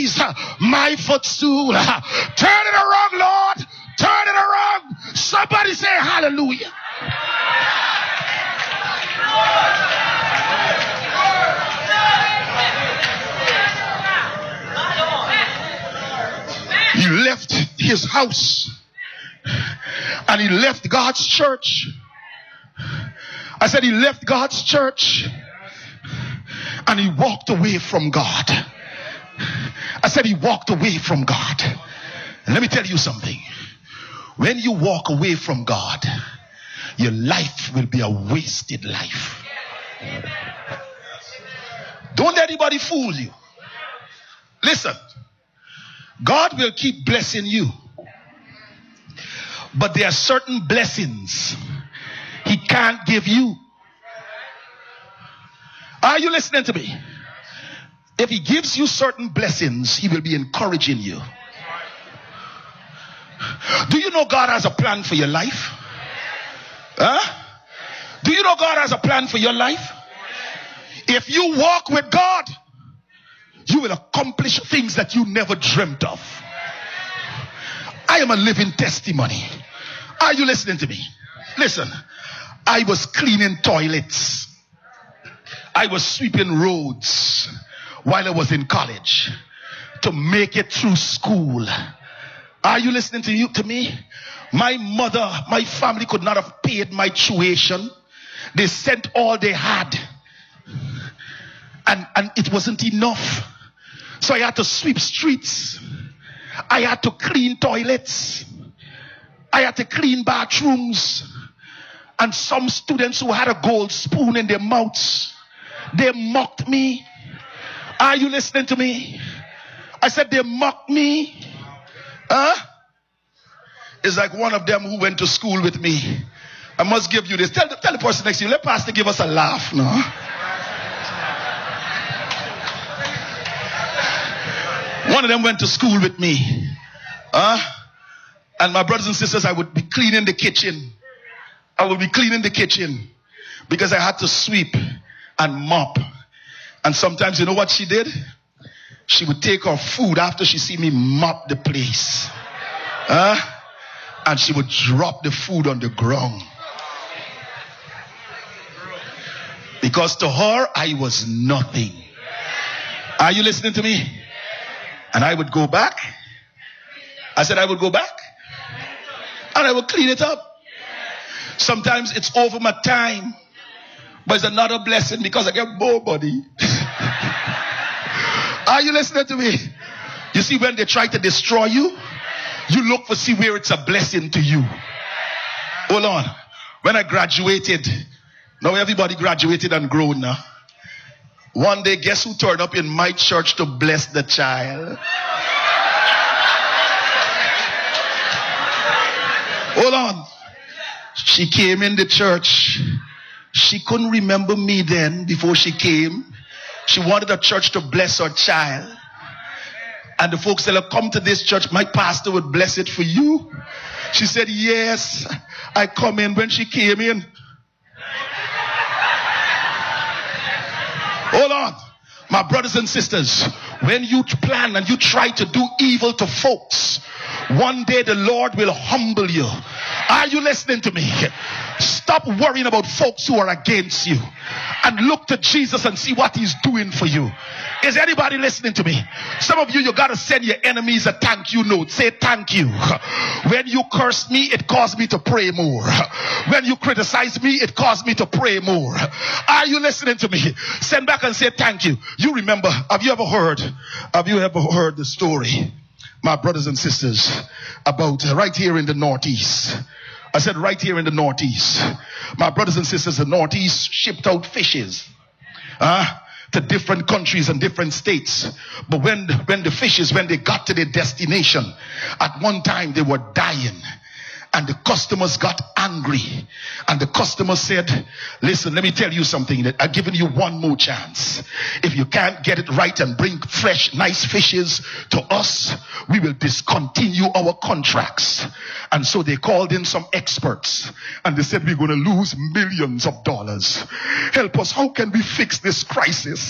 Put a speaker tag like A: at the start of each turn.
A: always my footstool. Turn it around, Lord. Turn it around. Somebody say hallelujah. He left his house and he left God's church. I said he left God's church and he walked away from God. I said he walked away from God. And let me tell you something. When you walk away from God, your life will be a wasted life. Don't let anybody fool you. Listen, God will keep blessing you, but there are certain blessings he can't give you. Are you listening to me? If he gives you certain blessings, he will be encouraging you. Do you know God has a plan for your life? Huh? Do you know God has a plan for your life? If you walk with God, you will accomplish things that you never dreamt of. I am a living testimony. Are you listening to me? Listen, I was cleaning toilets. I was sweeping roads while I was in college to make it through school. Are you listening to me? My mother, my family could not have paid my tuition. They sent all they had. And it wasn't enough. So I had to sweep streets. I had to clean toilets. I had to clean bathrooms. And some students who had a gold spoon in their mouths, they mocked me. Are you listening to me? I said they mocked me. Huh? It's like one of them who went to school with me. I must give you this. Tell the person next to you, let Pastor give us a laugh. No? One of them went to school with me. And my brothers and sisters, I would be cleaning the kitchen. I would be cleaning the kitchen because I had to sweep and mop. And sometimes, you know what she did? She would take her food after she see me mop the place. And she would drop the food on the ground. Because to her, I was nothing. Are you listening to me? And I would go back. I said I would go back. And I would clean it up. Sometimes it's over my time. But it's another blessing because I get more money. Are you listening to me? You see, when they try to destroy you, you look for see where it's a blessing to you. Hold on. When I graduated, now everybody graduated and grown now. One day, guess who turned up in my church to bless the child? Hold on. She came in the church. She couldn't remember me then before she came. She wanted the church to bless her child. And the folks said, come to this church. My pastor would bless it for you. She said, yes. I come in. When she came in. Hold on. My brothers and sisters, when you plan and you try to do evil to folks, one day the Lord will humble you. Are you listening to me? Stop worrying about folks who are against you and look to Jesus and see what he's doing for you. Is anybody listening to me? Some of you got to send your enemies a thank you note. Say thank you. When you cursed me, it caused me to pray more. When you criticized me, it caused me to pray more. Are you listening to me? Send back and say thank you. You remember, have you ever heard the story, my brothers and sisters, about right here in the Northeast? I said right here in the Northeast. My brothers and sisters, the Northeast shipped out fishes to different countries and different states. But when the fishes, when they got to their destination, at one time they were dying. And the customers got angry. And the customer said, listen, let me tell you something. That I've given you one more chance. If you can't get it right and bring fresh, nice fishes to us, we will discontinue our contracts. And so they called in some experts. And they said, we're going to lose millions of dollars. Help us. How can we fix this crisis?